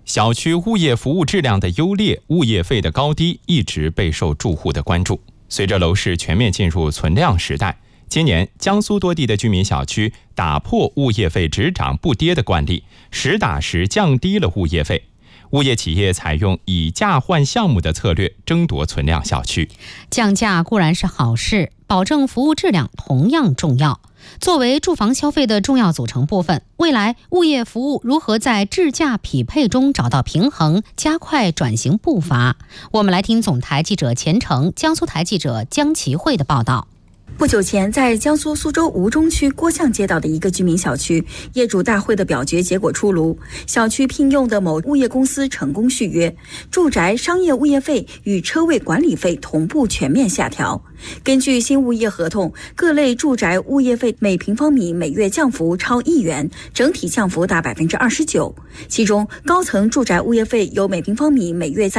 小区物业服务质量的优劣、物业费的高低一直备受住户的关注。随着楼市全面进入存量时代，今年江苏多地的居民小区打破物业费只涨不跌的惯例，实打实降低了物业费。物业企业采用以价换项目的策略争夺存量小区。 降价固然是好事，保证服务质量同样重要。作为住房消费的重要组成部分，未来物业服务如何在质价匹配中找到平衡，加快转型步伐？我们来听总台记者钱成、江苏台记者江其慧的报道。 不久前，在江苏苏州吴中区郭巷街道的一个居民小区，业主大会的表决结果出炉，小区聘用的某物业公司成功续约，住宅商业物业费与车位管理费同步全面下调。根据新物业合同，各类住宅物业费每平方米每月降幅超1元，整体降幅达29%，其中高层住宅物业费由每平方米每月